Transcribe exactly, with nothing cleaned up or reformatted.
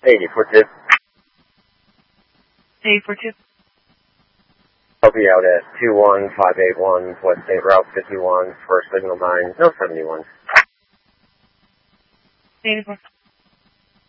eighty four two. eighty four two. I'll be out at two one five eight one West State Route fifty-one for signal nine, no seventy-one. eighty four.